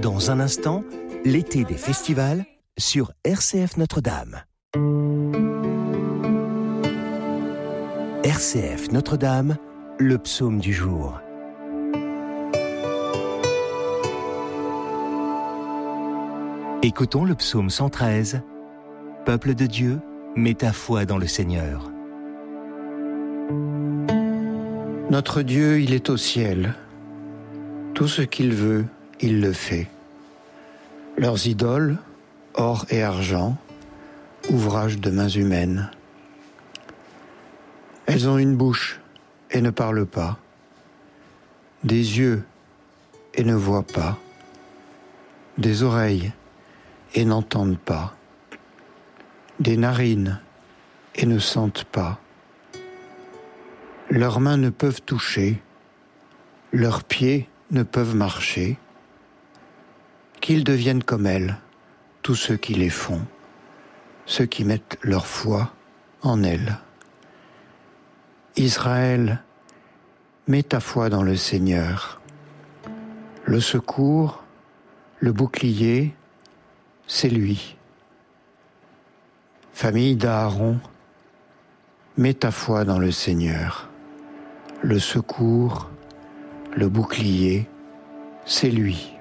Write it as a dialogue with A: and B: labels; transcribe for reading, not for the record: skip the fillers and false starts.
A: Dans un instant, l'été des festivals sur RCF Notre-Dame. RCF Notre-Dame, le psaume du jour. Écoutons le psaume 113. Peuple de Dieu, mets ta foi dans le Seigneur.
B: Notre Dieu, il est au ciel. Tout ce qu'il veut, il le fait. Leurs idoles, or et argent, ouvrage de mains humaines. Elles ont une bouche et ne parlent pas, des yeux et ne voient pas, des oreilles et n'entendent pas, des narines et ne sentent pas. Leurs mains ne peuvent toucher, leurs pieds ne peuvent marcher. Qu'ils deviennent comme elles, tous ceux qui les font, ceux qui mettent leur foi en elles. Israël, mets ta foi dans le Seigneur. Le secours, le bouclier, c'est lui. Famille d'Aaron, mets ta foi dans le Seigneur. Le secours, le bouclier, c'est lui.